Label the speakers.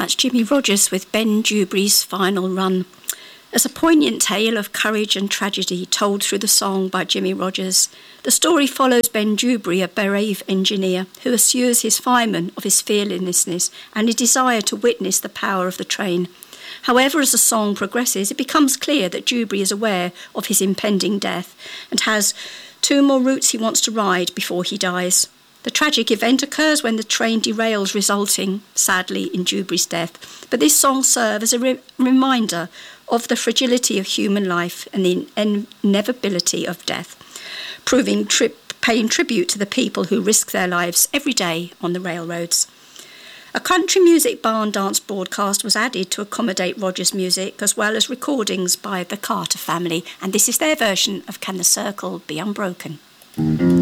Speaker 1: that's Jimmie Rodgers with Ben Dewberry's Final Run. As a poignant tale of courage and tragedy told through the song by Jimmie Rodgers, the story follows Ben Dewberry, a brave engineer who assures his firemen of his fearlessness and a desire to witness the power of the train. However, as the song progresses, it becomes clear that Dewberry is aware of his impending death and has 2 more routes he wants to ride before he dies. The tragic event occurs when the train derails, resulting, sadly, in Dewberry's death. But this song serves as a reminder of the fragility of human life and the inevitability of death, paying tribute to the people who risk their lives every day on the railroads. A country music barn dance broadcast was added to accommodate Rodgers' music, as well as recordings by the Carter family, and this is their version of Can the Circle Be Unbroken?